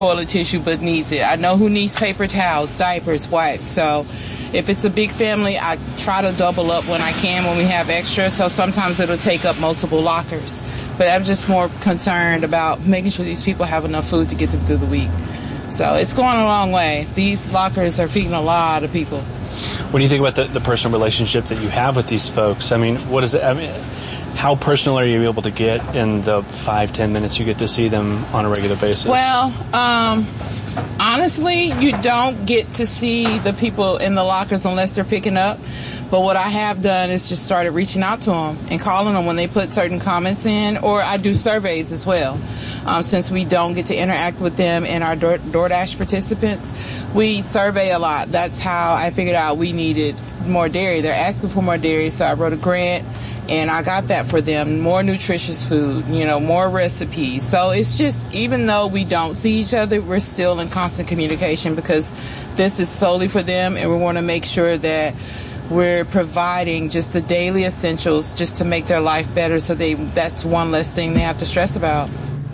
toilet tissue but needs it. I know who needs paper towels, diapers, wipes. So if it's a big family, I try to double up when I can when we have extra. So sometimes it'll take up multiple lockers. But I'm just more concerned about making sure these people have enough food to get them through the week. So it's going a long way. These lockers are feeding a lot of people. When do you think about the personal relationship that you have with these folks? I mean, what is it? I mean, how personal are you able to get in the 5-10 minutes you get to see them on a regular basis? Well, honestly, you don't get to see the people in the lockers unless they're picking up. But what I have done is just started reaching out to them and calling them when they put certain comments in, or I do surveys as well. Since we don't get to interact with them and our DoorDash participants, we survey a lot. That's how I figured out we needed more dairy. They're asking for more dairy, so I wrote a grant, and I got that for them. More nutritious food, more recipes. So it's just, even though we don't see each other, we're still in constant communication because this is solely for them, and we want to make sure that we're providing just the daily essentials just to make their life better, so that's one less thing they have to stress about.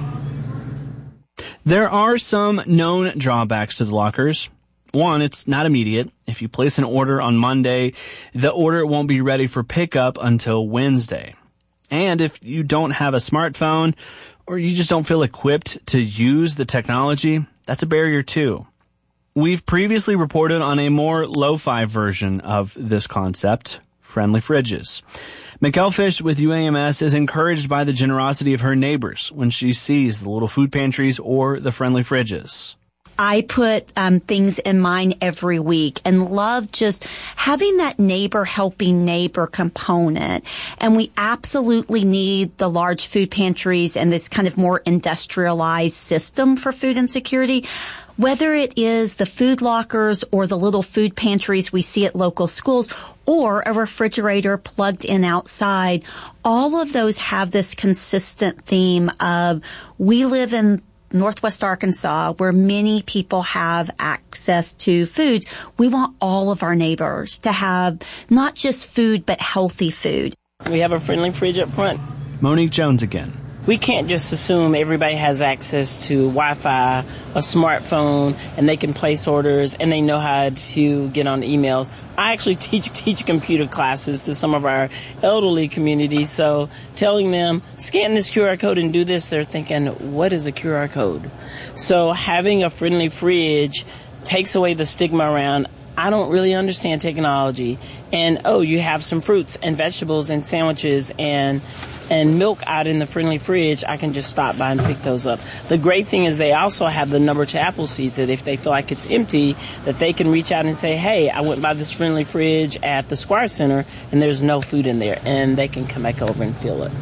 There are some known drawbacks to the lockers. One, it's not immediate. If you place an order on Monday, the order won't be ready for pickup until Wednesday. And if you don't have a smartphone or you just don't feel equipped to use the technology, that's a barrier too. We've previously reported on a more lo-fi version of this concept, friendly fridges. McElfish with UAMS is encouraged by the generosity of her neighbors when she sees the little food pantries or the friendly fridges. I put things in mine every week and love just having that neighbor helping neighbor component. And we absolutely need the large food pantries and this kind of more industrialized system for food insecurity. Whether it is the food lockers or the little food pantries we see at local schools or a refrigerator plugged in outside, all of those have this consistent theme of we live in Northwest Arkansas, where many people have access to foods. We want all of our neighbors to have not just food, but healthy food. We have a friendly fridge up front. Monique Jones again. We can't just assume everybody has access to Wi-Fi, a smartphone, and they can place orders and they know how to get on emails. I actually teach computer classes to some of our elderly communities, so telling them, scan this QR code and do this, they're thinking, what is a QR code? So having a friendly fridge takes away the stigma around, I don't really understand technology, and you have some fruits and vegetables and sandwiches and milk out in the friendly fridge, I can just stop by and pick those up. The great thing is they also have the number to Appleseeds that if they feel like it's empty, that they can reach out and say, hey, I went by this friendly fridge at the Squire Center and there's no food in there, and they can come back over and fill it.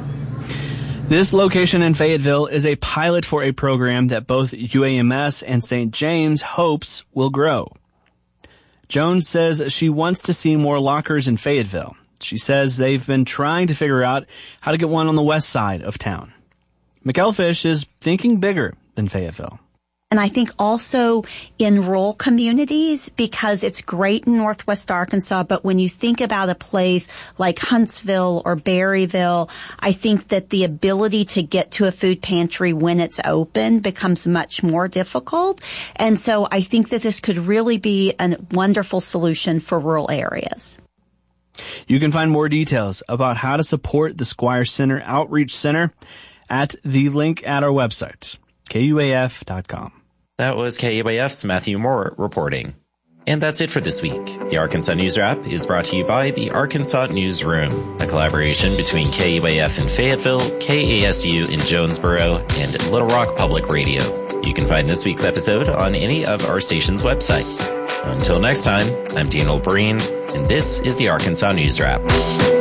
This location in Fayetteville is a pilot for a program that both UAMS and St. James hopes will grow. Jones says she wants to see more lockers in Fayetteville. She says they've been trying to figure out how to get one on the west side of town. McElfish is thinking bigger than Fayetteville. And I think also in rural communities, because it's great in Northwest Arkansas, but when you think about a place like Huntsville or Berryville, I think that the ability to get to a food pantry when it's open becomes much more difficult. And so I think that this could really be a wonderful solution for rural areas. You can find more details about how to support the Squire Center Outreach Center at the link at our website, KUAF.com. That was KUAF's Matthew Moore reporting. And that's it for this week. The Arkansas News Wrap is brought to you by the Arkansas Newsroom, a collaboration between KUAF in Fayetteville, KASU in Jonesboro, and Little Rock Public Radio. You can find this week's episode on any of our station's websites. Until next time, I'm Dean Olbreen, and this is the Arkansas News Wrap.